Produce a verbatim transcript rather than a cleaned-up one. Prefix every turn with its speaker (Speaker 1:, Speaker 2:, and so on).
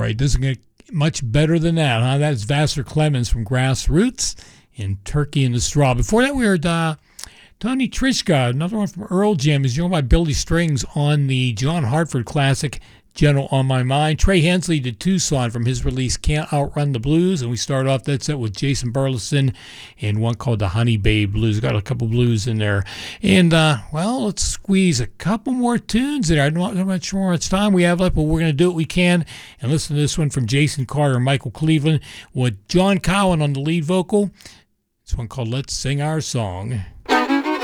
Speaker 1: right. Doesn't get much better than that, huh? That's Vassar Clemens from Grassroots in Turkey in the Straw. Before that, we heard uh, Tony Trischka, another one from Earl Jam, is joined by Billy Strings on the John Hartford classic, Gentle on My Mind. Trey Hensley did Tucson from his release Can't Outrun the Blues, and we start off that set with Jason Burleson and one called the Honey Babe Blues. Got a couple blues in there. And, uh, well, let's squeeze a couple more tunes in there. I'm not, I'm not sure how much time we have left, but we're going to do what we can and listen to this one from Jason Carter and Michael Cleveland with John Cowan on the lead vocal. This one called Let's Sing Our Song.